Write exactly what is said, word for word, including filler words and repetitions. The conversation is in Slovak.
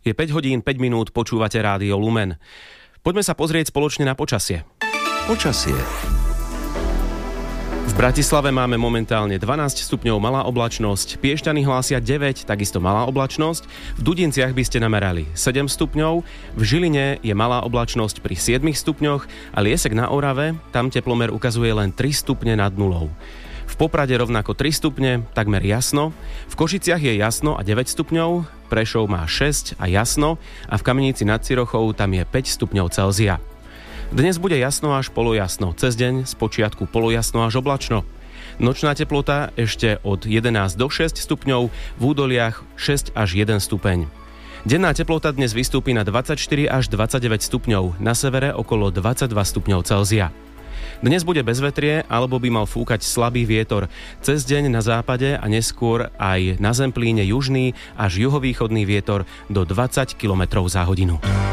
Je päť hodín päť minút, počúvate Rádio Lumen. Poďme sa pozrieť spoločne na počasie. Počasie. V Bratislave máme momentálne dvanásť stupňov malá oblačnosť, Piešťany hlásia deväť, takisto malá oblačnosť, v Dudinciach by ste namerali sedem stupňov, v Žiline je malá oblačnosť pri siedmich stupňoch a Liesek na Orave, tam teplomer ukazuje len tri stupne nad nulou. V Poprade rovnako tri stupne, takmer jasno, v Košiciach je jasno a deväť stupňov, Prešov má šesť a jasno a v Kamenici nad Cirochou tam je päť stupňov Celzia. Dnes bude jasno až polojasno, cez deň spočiatku polojasno až oblačno. Nočná teplota ešte od jedenásť do šesť stupňov, v údoliach šesť až jeden stupeň. Denná teplota dnes vystúpi na dvadsaťštyri až dvadsaťdeväť stupňov, na severe okolo dvadsaťdva stupňov Celzia. Dnes bude bezvetrie, alebo by mal fúkať slabý vietor. Cez deň na západe a neskôr aj na Zemplíne južný až juhovýchodný vietor do dvadsať kilometrov za hodinu.